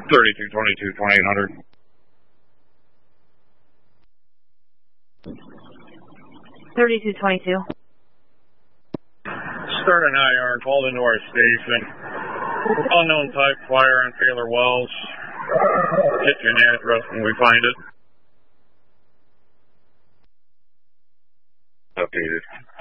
3222, 2800. 3222. Starting IR, called into our station. Unknown type fire on Taylor Wells. Get you an address when we find it. Updated.